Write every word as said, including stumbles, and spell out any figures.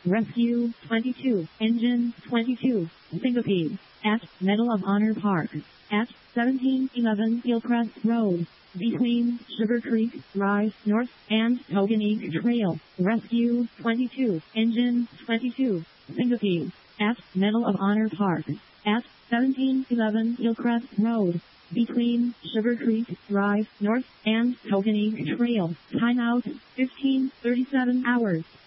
Rescue twenty-two, Engine twenty-two, Syncope, at Medal of Honor Park, at seventeen eleven Hillcrest Road, between Sugar Creek Drive North and Togenique Trail. Rescue twenty-two, Engine twenty-two, Syncope, at Medal of Honor Park, at seventeen eleven Hillcrest Road, between Sugar Creek Drive North and Togenique Trail. Timeout fifteen thirty-seven hours.